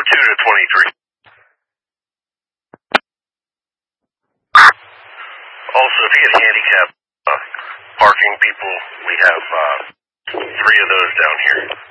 to 23. Also, if you get handicapped parking people, we have 3 of those down here.